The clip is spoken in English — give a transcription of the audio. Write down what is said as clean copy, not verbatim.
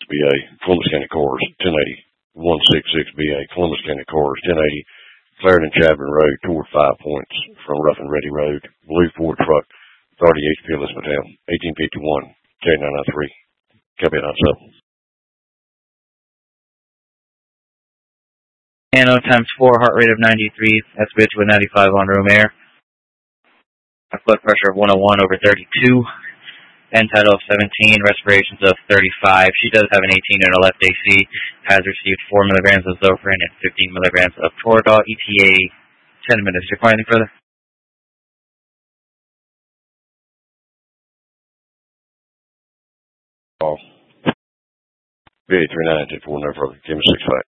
BA, Columbus County Cars, 1080, 166BA, Columbus County Cars, 1080, Clarendon Chapman Road, toward 5 Points from Rough and Ready Road, blue Ford truck, 30 HP Elizabethtown, 1851, K993, copy 97. Nano times 4, heart rate of 93, SPH with 95 on room air. Blood pressure of 101 over 32. End tidal of 17, respirations of 35. She does have an 18 in her left AC. Has received 4 milligrams of Zofran and 15 milligrams of Toradol. ETA 10 minutes. Do you require anything further? BA 39 10 4, no further. Give me 6 5.